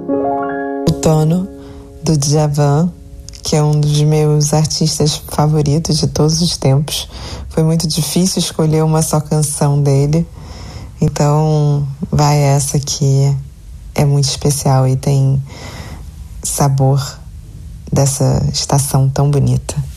Outono, do Djavan, que é um dos meus artistas favoritos de todos os tempos. Foi muito difícil escolher uma só canção dele, então vai essa que é muito especial e tem sabor dessa estação tão bonita.